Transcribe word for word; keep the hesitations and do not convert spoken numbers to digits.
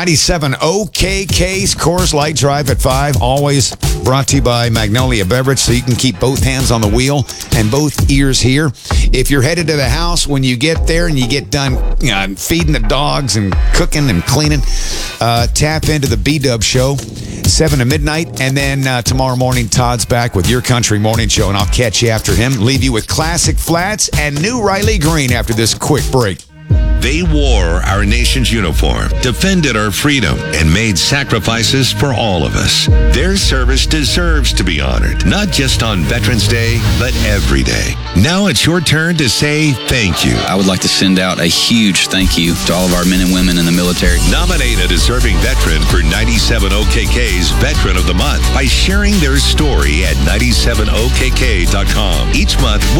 ninety-seven O K K's Coors Light Drive at five. Always brought to you by Magnolia Beverage, so you can keep both hands on the wheel and both ears here. If you're headed to the house, when you get there and you get done uh, feeding the dogs and cooking and cleaning, uh, tap into the B-Dub Show, seven to midnight. And then uh, tomorrow morning, Todd's back with Your Country Morning Show, and I'll catch you after him. Leave you with Classic Flats and new Riley Green after this quick break. They wore our nation's uniform, defended our freedom, and made sacrifices for all of us. Their service deserves to be honored, not just on Veterans Day, but every day. Now it's your turn to say thank you. I would like to send out a huge thank you to all of our men and women in the military. Nominate a deserving veteran for ninety-seven O K K's Veteran of the Month by sharing their story at ninety-seven O K K dot com. Each month,